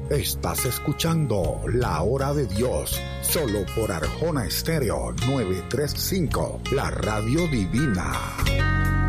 Estás escuchando La Hora de Dios, solo por Arjona Estéreo 935, la radio divina.